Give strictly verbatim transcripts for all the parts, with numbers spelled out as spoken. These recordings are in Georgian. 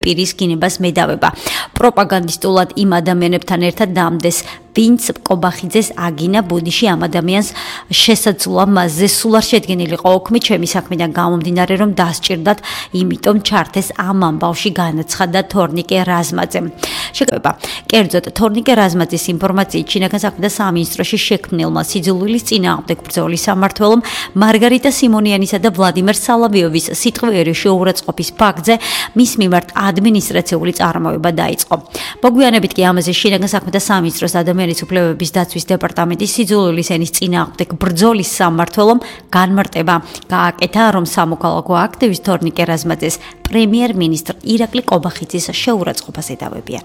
პირის გინებას მედავება. პროპაგანდისტულად იმ ადამიანებთან ერთად დამდეს, ვინც კობახიძეს აგინა ბუდიში ამ ადამიანს შესაძლოა მასზე სულ არ შედგენილიყო ოქმი ჩემი საქმიდან გამომდინარე რომ დასჭირდათ, იმიტომ ჩართეს ამ ამბავში განაცხადა თორნიკე რაზმაძემ. შეკრება. კერძოდ თორნიკე რაზმაძის ინფორმაციით შინაგან საქმეთა სამინისტროში შექმნილმა სიძულვილის წინააღმდეგ ბრძოლის სამმართველომ მარგარიტა სიმონიანისა და ვლადიმერ სალავიოვის სიტყვიერი შეურაცხყოფის ფაქტზე მის მიმართ ადმინისტრაციული წარმოება დაიწყო. მოგვიანებით კი ამაზე შინაგან საქმეთა სამინისტროს ადამიანის უფლებების დაცვის დეპარტამენტის სიძულვილის ენის წინააღმდეგ ბრძოლის სამმართველომ განმარტება გააკეთა, რომ სამოქალაქო აქტივისტ თორნიკე რაზმაძეს პრემიერ-მინისტრ ირაკლი კობახიძის შეურაცხყოფას ედავებიან.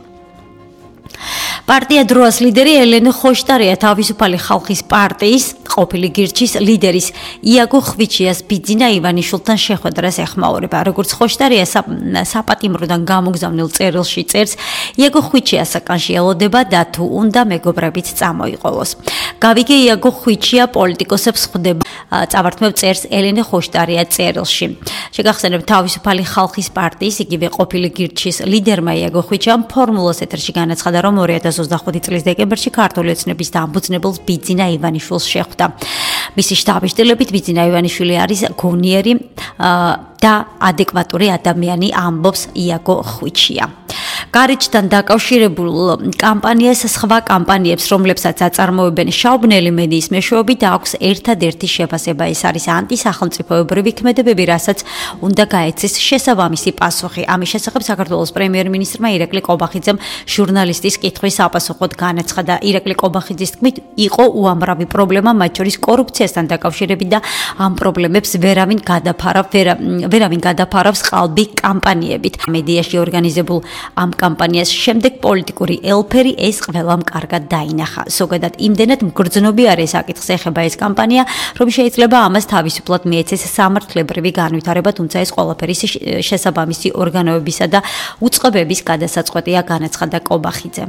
პარტია დროას ლიდერი ელენე ხოშტარია თავისუფალი ხალხის პარტიის ყოფილი გირჩის ლიდერის იაგო ხვიჩიას ბიძინა ივანიშვილთან შეხვედრას ეხმაურება. როგორც ხოშტარია საპატიმროდან გამოგზავნილ წერილში წერს, იაგო ხვიჩიას საკანში ელოდება და თუ უნდა მეგობრებით წამოიყოლოს. გავიგე იაგო ხვიჩია პოლიტიკოსებს ხვდება, წავართმევ წერს ელენე ხოშტარია წერილში. შეგახსენებთ თავისუფალი ხალხის პარტიის იგივე ყოფილი გირჩის ლიდერმა იაგო ხვიჩიამ ფორმულას ეთერში განაცხადა, რომ ორი ათას ოცდახუთი წლის დეკემბერში ქართული ოცნების დამფუძნებელს ბიძინა ივანიშვილს შეხვდა. მისი შტაბის-ტილებით ბიძინა ივანიშვილი არის გონიერი და ადეკვატური ადამიანი, ამბობს იაგო ხვიჩია. გარიჩთან დაკავშირებულ კამპანიას სხვა კამპანიებს, რომლებსაც აწარმოებენ შავბნელი მედიის მეშვეობით, აქვს ერთადერთი შეფასება, ეს არის ანტისახელმწიფოებრივი ქმედებები, რასაც უნდა გაეცეს შესაბამისი პასუხი. ამის შესახებ საქართველოს პრემიერ-მინისტრმა ირაკლი კობახიძემ ჟურნალისტის კითხვის საპასუხოდ განაცხადა. ირაკლი კობახიძის თქმით, იყო უამრავი პრობლემა, მათ შორის კორუფციასთან დაკავშირებით და ამ პრობლემებს ვერავინ გადაფარავ, ვერავინ გადაფარავს ყალბი კამპანიებით. მედიაში ორგანიზებულ ამ კამპანიას შემდეგ პოლიტიკური ელფერი ეს ყველამ კარგად დაინახა. ზოგადად იმდენად მგრძნობიარე საკითხს ეხება ეს კამპანია, რომ შეიძლება ამას თავისუფლად მიეცეს სამართლებრივი განვითარება, თუმცა ეს ყველაფერი შესაბამისი ორგანოებისა და უწყებების გადასაწყვეტია, განაცხადა კობახიძემ.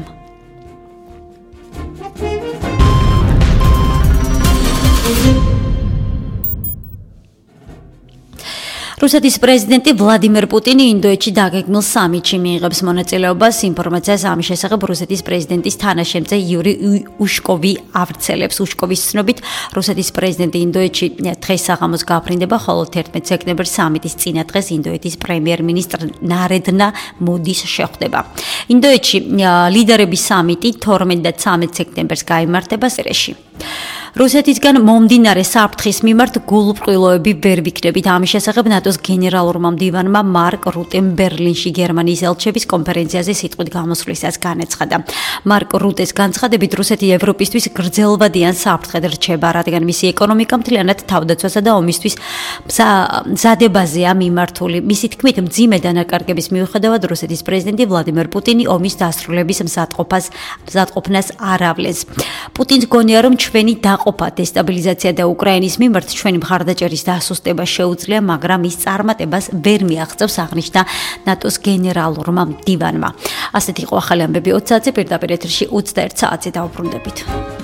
რუსეთის პრეზიდენტი ვლადიმერ პუტინი ინდოეთში დაგეგმილ სამიტში მიიღებს მონაწილეობას. ინფორმაციას ამის შესახებ რუსეთის პრეზიდენტის თანაშემწე იური უშკოვი ავრცელებს. უშკოვის ცნობით, რუსეთის პრეზიდენტი ინდოეთში დღეს საღამოს გაფრინდება, ხოლო თერთმეტ სექტემბერს სამიტის წინა დღეს ინდოეთის პრემიერ-მინისტრ ნარენდრა მოდის შეხვდება. ინდოეთში ლიდერების სამიტი თორმეტ და ცამეტ სექტემბერს გაიმართება სერეში. რუსეთისგან მომდინარე საფრთხის მიმართ გულუბრყვილოები ვერ ვიქნებით. ამის შესახებ ნატოს გენერალურმა მდივანმა მარკ რუტემ ბერლინში გერმანიის ელჩების კონფერენციაზე სიტყვით გამოსვლისას განაცხადა. მარკ რუტეს განცხადებით, რუსეთი ევროპისთვის გრძელვადიან საფრთხედ რჩება, რადგან მისი ეკონომიკა მთლიანად თავდაცვასა და ომისთვის მზადებაზეა მიმართული. მისი თქმით, მძიმე დანაკარგების მიუხედავად რუსეთის პრეზიდენტი ვლადიმერ პუტინი ომის დასრულების მზადყოფას მზადყოფნას არ ავლენს. პუტინს გონია, რომ ჩვენი ყოფა დესტაბილიზაცია და უკრაინის მიმართ ჩვენი მხარდაჭერის დასუსტება შეუძლია, მაგრამ ის წარმატებას ვერ მიაღწევს, აღნიშნა ნატოს გენერალურმა მდივანმა. ასეთი იყო ახალი ამბები ოცი საათზე, პირდაპირ ეთერში ოცდაერთ საათზე დავუბრუნდებით.